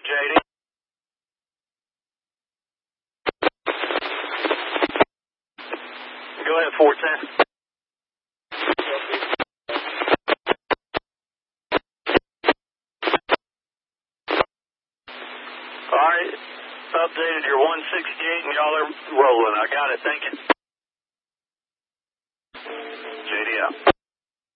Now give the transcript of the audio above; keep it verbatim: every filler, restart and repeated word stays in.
J D. Go ahead, four ten. All right. Updated your one sixty-eight and y'all are rolling. I got it. Thank you. J D out.